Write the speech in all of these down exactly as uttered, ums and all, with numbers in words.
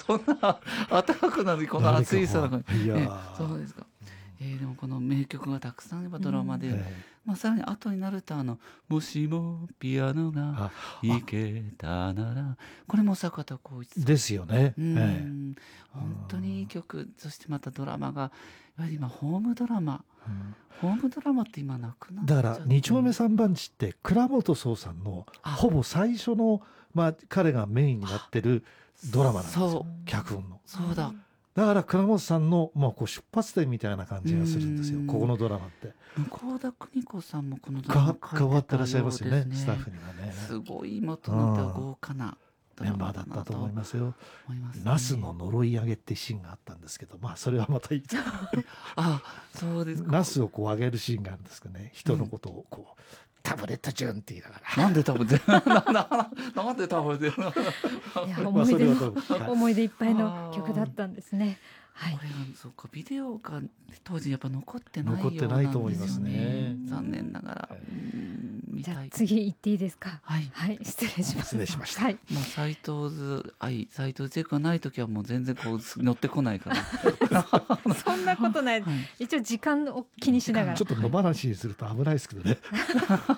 そんな暖かくなるこの暑いさなかに、 いやえそうですか。えー、でもこの名曲がたくさんやっぱドラマで、 えまあ、さらに後になるとあのもしもピアノがあ弾けたなら、これも坂田光一さんですよね、 うえん、本当にいい曲。そしてまたドラマがいわゆる今ホームドラマ、 うんホームドラマって今なくなっちゃだからって、 二丁目三番地って倉本壮さんのあほぼ最初の、まあ、彼がメインになってるドラマなんですよ、 そう脚本の。 そうだ、 だから倉本さんの、まあ、こう出発点みたいな感じがするんですよ、 うんここのドラマって向田邦子さんもこのドラマが書変わいたっててらっしゃいますよね、 ようですスタッフにはね。 すごい元の手は豪華なドメランバーだったとマだなと思いますよ。 思いますね。 ナスの呪い上げってシーンがあったんですけど、まあそれはまたいいあ、そうですか。 ナスをこう上げるシーンがあるんですけどね、人のことをこう、タブレットチューンって言いながらなんで食べてるなななんで食べてるのいやまあ思い出のそれは多分はい思い出いっぱいの曲だったんですね。はいこれがそうか、ビデオが当時やっぱ残ってないよう残ってないと思いますねなんですよね。残念ながら、うん見じゃあたい。 次行っていいですか。 はい。 はい、失礼します。 失礼しましたはい、 もう斎藤図愛、斎藤チェックがないときはもう全然こう乗ってこないから。 そんなことない。 はい一応時間を気にしながらちょっと野放しにすると危ないですけどね。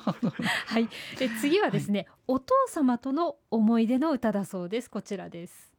はい、え次はですね、お父様との思い出の歌だそうです。こちらです。